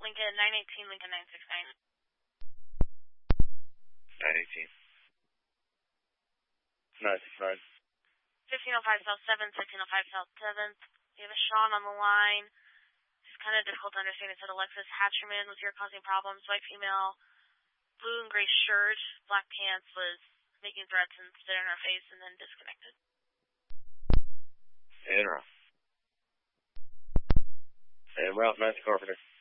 Lincoln 918, Lincoln 969. 918. 969. 1505 South 7th, 1505 South 7th. We have a Sean on the line. It's kind of difficult to understand. It said Alexis Hatcherman was here causing problems. White female, blue and gray shirt, black pants, was making threats and spit in our face and then disconnected. And Ralph. And Ralph, 9th Carpenter.